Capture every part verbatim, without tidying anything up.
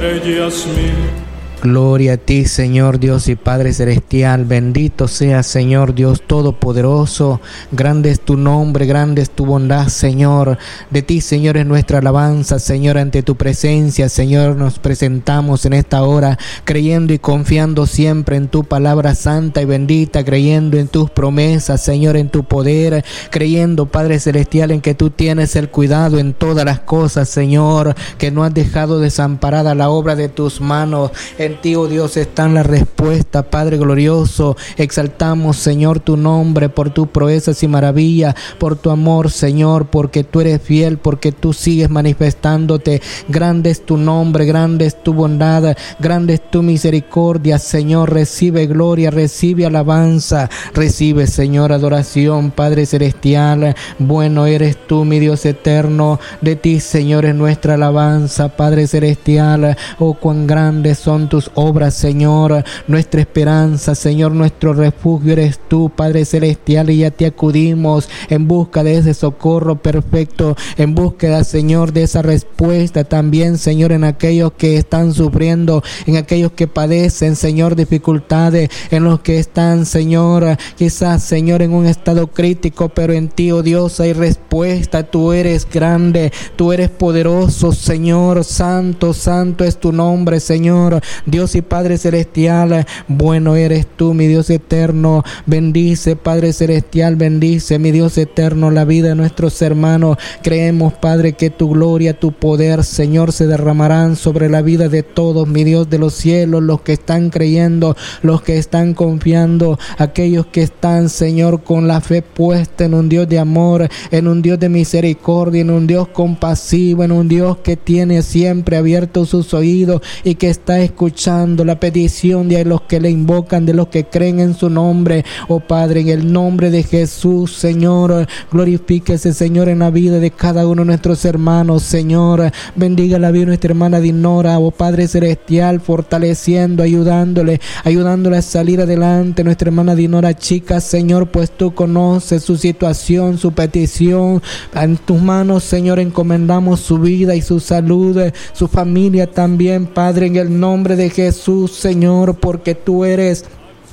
ellas mil. Gloria a ti, Señor Dios y Padre Celestial. Bendito sea, Señor Dios Todopoderoso. Grande es tu nombre, grande es tu bondad, Señor. De ti, Señor, es nuestra alabanza, Señor, ante tu presencia. Señor, nos presentamos en esta hora, creyendo y confiando siempre en tu palabra santa y bendita, creyendo en tus promesas, Señor, en tu poder, creyendo, Padre Celestial, en que tú tienes el cuidado en todas las cosas, Señor, que no has dejado desamparada la obra de tus manos. En ti, oh Dios, está la respuesta, Padre glorioso. Exaltamos, Señor, tu nombre por tus proezas y maravillas, por tu amor, Señor, porque tú eres fiel, porque tú sigues manifestándote. Grande es tu nombre, grande es tu bondad, grande es tu misericordia, Señor. Recibe gloria, recibe alabanza, recibe, Señor, adoración, Padre celestial. Bueno eres tú, mi Dios eterno. De ti, Señor, es nuestra alabanza, Padre celestial. Oh, cuán grandes son tus obras, Señor. Nuestra esperanza, Señor, nuestro refugio eres tú, Padre celestial, y ya te acudimos en busca de ese socorro perfecto, en búsqueda, Señor, de esa respuesta también, Señor, en aquellos que están sufriendo, en aquellos que padecen, Señor, dificultades, en los que están, Señor, quizás, Señor, en un estado crítico, pero en ti, oh Dios, hay respuesta. Tú eres grande, tú eres poderoso, Señor. Santo, santo es tu nombre, Señor, Dios y Padre celestial. Bueno eres tú, mi Dios eterno. Bendice, Padre celestial, bendice, mi Dios eterno, la vida de nuestros hermanos. Creemos, Padre, que tu gloria, tu poder, Señor, se derramarán sobre la vida de todos, mi Dios de los cielos, los que están creyendo, los que están confiando, aquellos que están, Señor, con la fe puesta en un Dios de amor, en un Dios de misericordia, en un Dios compasivo, en un Dios que tiene siempre abiertos sus oídos y que está escuchando la petición de los que le invocan, de los que creen en su nombre. Oh Padre, en el nombre de Jesús, Señor, glorifíquese, Señor, en la vida de cada uno de nuestros hermanos, Señor. Bendiga la vida de nuestra hermana Dinora, oh Padre celestial, fortaleciendo, ayudándole, ayudándole a salir adelante. Nuestra hermana Dinora, chica, Señor, pues tú conoces su situación, su petición. En tus manos, Señor, encomendamos su vida y su salud, su familia también, Padre, en el nombre de Jesús, Señor, porque tú eres,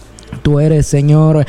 tú eres, Señor,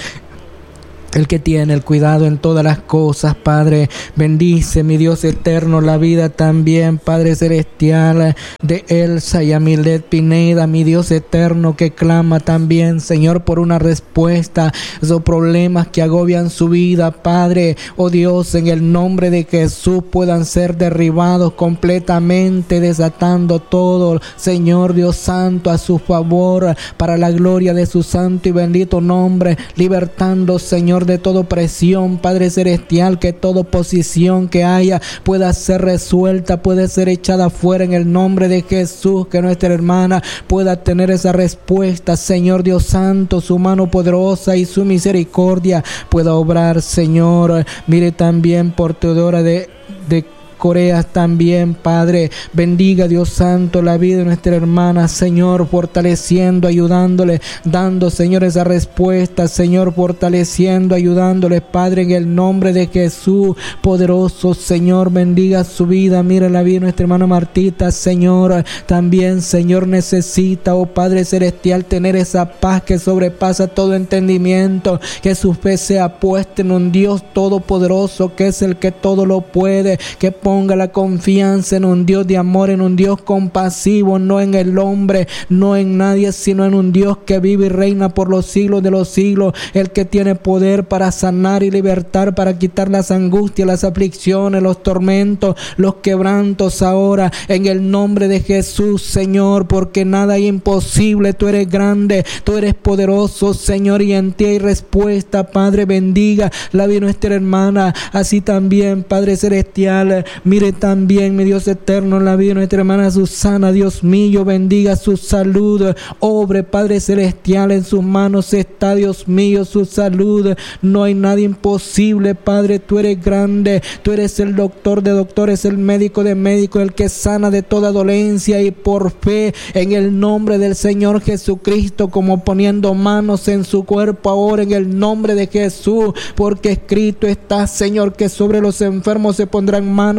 el que tiene el cuidado en todas las cosas, Padre. Bendice, mi Dios eterno, la vida también, Padre celestial, de Elsa y Amilet Pineda, mi Dios eterno, que clama también, Señor, por una respuesta, esos problemas que agobian su vida, Padre. Oh Dios, en el nombre de Jesús puedan ser derribados completamente, desatando todo, Señor Dios santo, a su favor, para la gloria de su santo y bendito nombre, libertando, Señor, de toda opresión, Padre celestial, que toda oposición que haya pueda ser resuelta, puede ser echada fuera en el nombre de Jesús, que nuestra hermana pueda tener esa respuesta, Señor Dios santo, su mano poderosa y su misericordia pueda obrar, Señor. Mire también por Teodora de, de Corea también, Padre. Bendiga, Dios santo, la vida de nuestra hermana, Señor, fortaleciendo, ayudándole, dando, Señor, esa respuesta, Señor, fortaleciendo, ayudándole, Padre, en el nombre de Jesús, poderoso, Señor. Bendiga su vida. Mira la vida de nuestra hermana Martita, Señor, también, Señor, necesita, oh Padre celestial, tener esa paz que sobrepasa todo entendimiento, que su fe sea puesta en un Dios todopoderoso, que es el que todo lo puede, que ponga la confianza en un Dios de amor, en un Dios compasivo, no en el hombre, no en nadie, sino en un Dios que vive y reina por los siglos de los siglos, el que tiene poder para sanar y libertar, para quitar las angustias, las aflicciones, los tormentos, los quebrantos ahora, en el nombre de Jesús, Señor, porque nada es imposible. Tú eres grande, tú eres poderoso, Señor, y en ti hay respuesta, Padre. Bendiga la vida de nuestra hermana, así también, Padre celestial. Mire también, mi Dios eterno, la vida de nuestra hermana Susana, Dios mío, bendiga su salud, obre, Padre celestial, en sus manos está, Dios mío, su salud. No hay nada imposible, Padre. Tú eres grande, tú eres el doctor de doctores, el médico de médicos, el que sana de toda dolencia, y por fe en el nombre del Señor Jesucristo, como poniendo manos en su cuerpo ahora, en el nombre de Jesús, porque escrito está, Señor, que sobre los enfermos se pondrán manos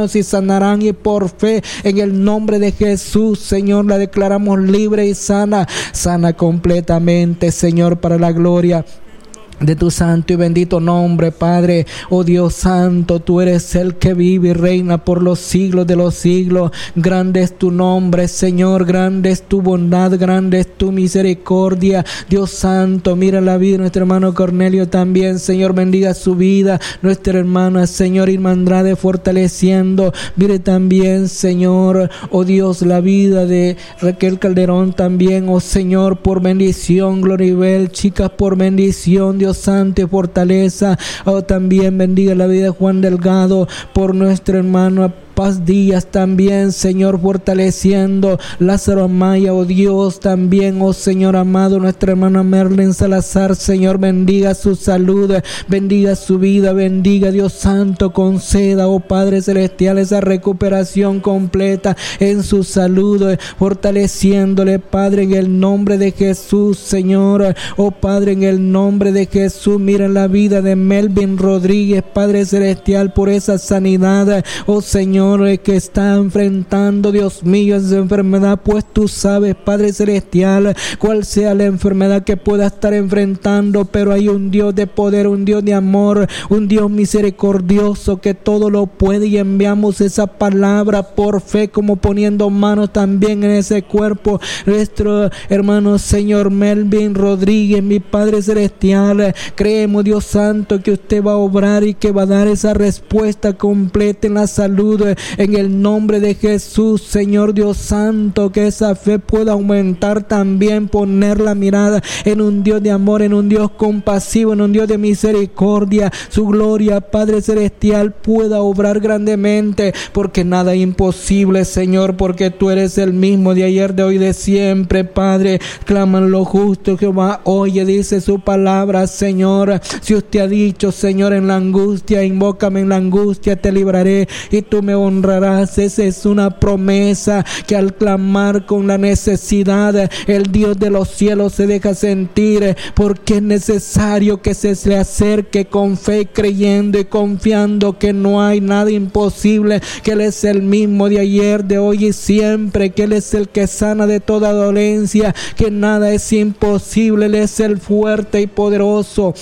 Dios, y sanarán, y por fe en el nombre de Jesús, Señor, la declaramos libre y sana, sana completamente, Señor, para la gloria de tu santo y bendito nombre, Padre. Oh Dios santo, tú eres el que vive y reina por los siglos de los siglos. Grande es tu nombre, Señor, grande es tu bondad, grande es tu misericordia. Dios santo, mira la vida de nuestro hermano Cornelio también, Señor, bendiga su vida. Nuestra hermana, Señor, Irma Andrade, fortaleciendo. Mire también, Señor, oh Dios, la vida de Raquel Calderón también, oh Señor, por bendición. Gloribel, chicas, por bendición, Dios santo y fortaleza. Oh, también bendiga la vida de Juan Delgado, por nuestro hermano Paz Díaz también, Señor, fortaleciendo. Lázaro Amaya, oh Dios, también, oh Señor amado, nuestra hermana Merlin Salazar, Señor, bendiga su salud, bendiga su vida, bendiga, Dios santo, conceda, oh Padre celestial, esa recuperación completa en su salud, fortaleciéndole, Padre, en el nombre de Jesús, Señor. Oh Padre, en el nombre de Jesús, mira la vida de Melvin Rodríguez, Padre celestial, por esa sanidad, oh Señor, que está enfrentando, Dios mío, esa enfermedad, pues tú sabes, Padre celestial, cuál sea la enfermedad que pueda estar enfrentando, pero hay un Dios de poder, un Dios de amor, un Dios misericordioso que todo lo puede, y enviamos esa palabra por fe, como poniendo manos también en ese cuerpo. Nuestro hermano, Señor Melvin Rodríguez, mi Padre celestial, creemos, Dios santo, que usted va a obrar y que va a dar esa respuesta completa en la salud, en el nombre de Jesús, Señor Dios santo, que esa fe pueda aumentar también, poner la mirada en un Dios de amor, en un Dios compasivo, en un Dios de misericordia. Su gloria, Padre celestial, pueda obrar grandemente, porque nada es imposible, Señor, porque tú eres el mismo de ayer, de hoy, de siempre, Padre. Claman lo justo, Jehová oye, dice su palabra, Señor. Si usted ha dicho, Señor, en la angustia, invócame en la angustia, te libraré y tú me honrarás. Esa es una promesa que al clamar con la necesidad, el Dios de los cielos se deja sentir, porque es necesario que se le acerque con fe, creyendo y confiando que no hay nada imposible, que Él es el mismo de ayer, de hoy y siempre, que Él es el que sana de toda dolencia, que nada es imposible. Él es el fuerte y poderoso.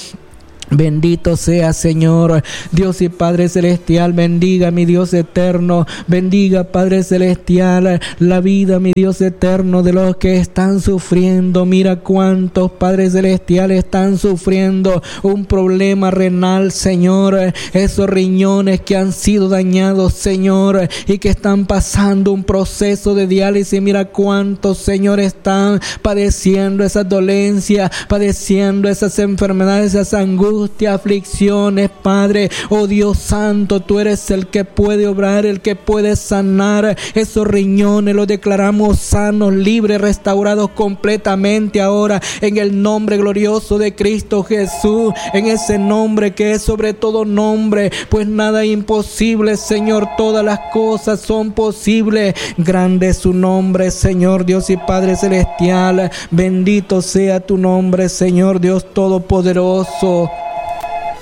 Bendito sea, Señor, Dios y Padre celestial. Bendiga, mi Dios eterno, bendiga, Padre celestial, la vida, mi Dios eterno, de los que están sufriendo. Mira cuántos, Padres celestiales, están sufriendo un problema renal, Señor. Esos riñones que han sido dañados, Señor, y que están pasando un proceso de diálisis. Mira cuántos, Señor, están padeciendo esas dolencias, padeciendo esas enfermedades, esas angustias, aflicciones, Padre. Oh Dios santo, tú eres el que puede obrar, el que puede sanar esos riñones. Los declaramos sanos, libres, restaurados completamente ahora, en el nombre glorioso de Cristo Jesús, en ese nombre que es sobre todo nombre, pues nada es imposible, Señor. Todas las cosas son posibles. Grande es su nombre, Señor Dios y Padre celestial. Bendito sea tu nombre, Señor Dios todopoderoso.